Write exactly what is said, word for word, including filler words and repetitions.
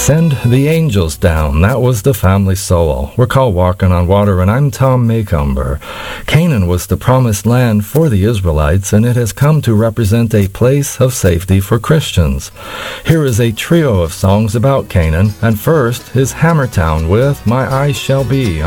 Send the Angels Down. That was the family solo. We're called Walking on Water, and I'm Tom Macomber. Canaan was the promised land for the Israelites, and it has come to represent a place of safety for Christians. Here is a trio of songs about Canaan, and first is Hammertown with My Eyes Shall Be